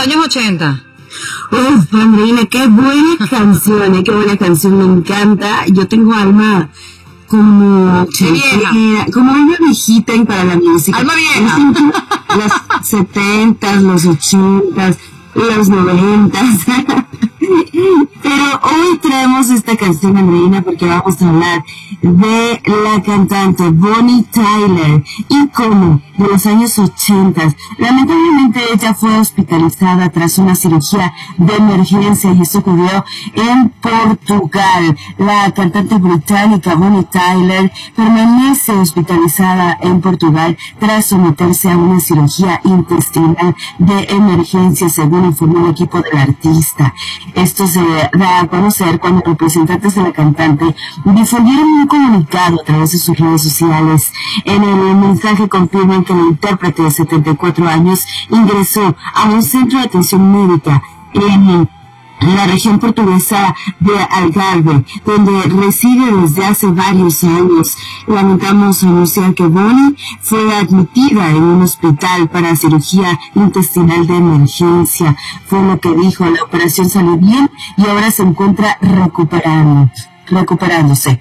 años 80. Uf, Andreina, qué buena canción, qué buena canción, me encanta. Yo tengo alma como vieja, como alma viejita para la música. Alma vieja. Los 70s, los 80s, los 90s. Pero hoy traemos esta canción, Andreina, porque vamos a hablar de la cantante Bonnie Tyler y cómo de los años 80. Lamentablemente ella fue hospitalizada tras una cirugía de emergencia y esto ocurrió en Portugal. La cantante británica Bonnie Tyler permanece hospitalizada en Portugal tras someterse a una cirugía intestinal de emergencia, según informó el equipo del artista. Esto se da a conocer cuando representantes de la cantante difundieron un comunicado a través de sus redes sociales. En el mensaje confirman que la intérprete de 74 años ingresó a un centro de atención médica en la región portuguesa de Algarve, donde reside desde hace varios años. Lamentamos anunciar que Bonnie fue admitida en un hospital para cirugía intestinal de emergencia. Fue lo que dijo, la operación salió bien y ahora se encuentra recuperándose.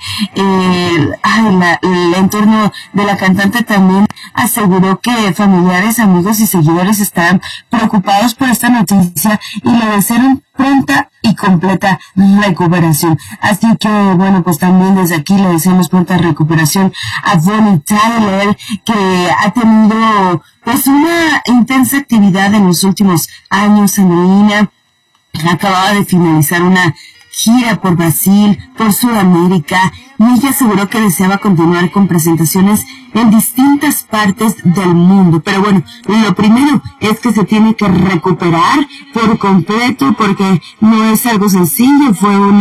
El entorno de la cantante también aseguró que familiares, amigos y seguidores están preocupados por esta noticia y le desearon pronta y completa recuperación. Así que, bueno, pues también desde aquí le deseamos pronta recuperación a Bonnie Tyler, que ha tenido pues una intensa actividad en los últimos años. Andreina acababa de finalizar una gira por Brasil, por Sudamérica, y ella aseguró que deseaba continuar con presentaciones en distintas partes del mundo. Pero bueno, lo primero es que se tiene que recuperar por completo, porque no es algo sencillo. Fue una